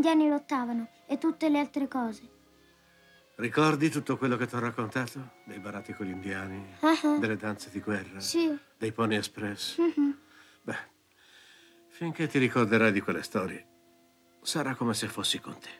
indiani lottavano e tutte le altre cose. Ricordi tutto quello che ti ho raccontato? Dei barati con gli indiani, delle danze di guerra, Sì. dei Pony Express? Beh, finché ti ricorderai di quelle storie, sarà come se fossi con te.